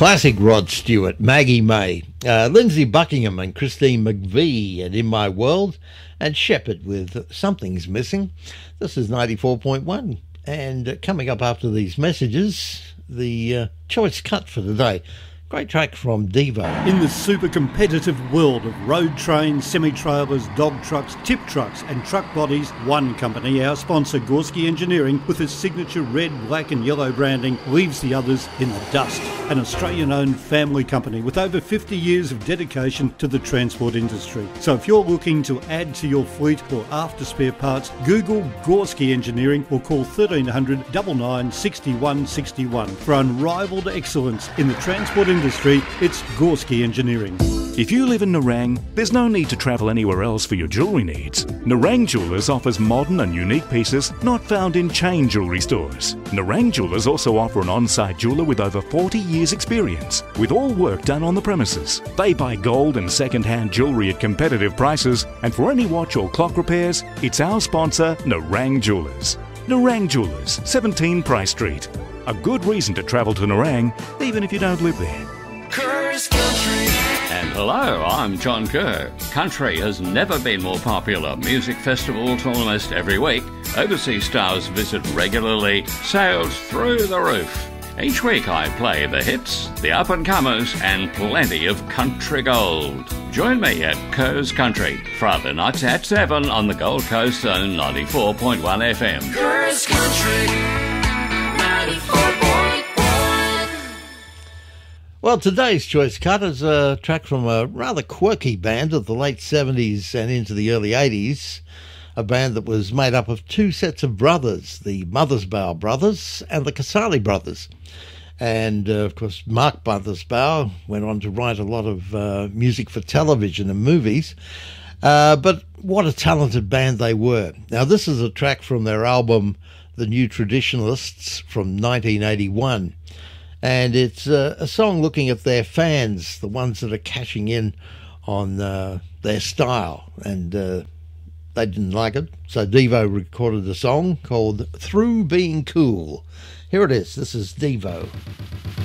Classic Rod Stewart, Maggie May, Lindsay Buckingham and Christine McVie and In My World, and Shepherd with Something's Missing. This is 94.1, and coming up after these messages, the choice cut for today. Great track from Devo. In the super competitive world of road trains, semi-trailers, dog trucks, tip trucks and truck bodies, one company, our sponsor Gorski Engineering, with its signature red, black and yellow branding, leaves the others in the dust. An Australian-owned family company with over 50 years of dedication to the transport industry. So if you're looking to add to your fleet or after spare parts, Google Gorski Engineering or call 1300 99 61 61. For unrivaled excellence in the transport industry, it's Gorski Engineering. If you live in Nerang, there's no need to travel anywhere else for your jewellery needs. Nerang Jewellers offers modern and unique pieces not found in chain jewellery stores. Nerang Jewellers also offer an on-site jeweller with over 40 years experience, with all work done on the premises. They buy gold and second-hand jewellery at competitive prices, and for any watch or clock repairs, it's our sponsor, Nerang Jewellers. Nerang Jewellers, 17 Price Street. A good reason to travel to Nerang, even if you don't live there. Kerr's Country. And hello, I'm John Kerr. Country has never been more popular. Music festivals almost every week. Overseas stars visit regularly. Sales through the roof. Each week I play the hits, the up-and-comers, and plenty of country gold. Join me at Kerr's Country, Friday nights at 7 on the Gold Coast on 94.1 FM. Kerr's Country, 94.1. Well, today's choice cut is a track from a rather quirky band of the late 70s and into the early 80s, a band that was made up of two sets of brothers, the Mothersbaugh brothers and the Casale brothers. And, of course, Mark Mothersbaugh went on to write a lot of music for television and movies. But what a talented band they were. Now, this is a track from their album, The New Traditionalists, from 1981. And it's a song looking at their fans, the ones that are cashing in on their style. And they didn't like it. So Devo recorded a song called Through Being Cool. Here it is. This is Devo.